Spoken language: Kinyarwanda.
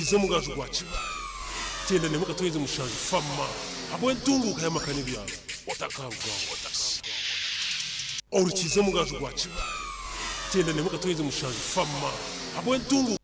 urukize mugaju gwa kibali tenda ne mukatoyeze mushaje fama habwe ntunguka yamakani byabo watakabwa urukize mugaju gwa kibali tenda ne mukatoyeze mushaje fama habwe ntunguka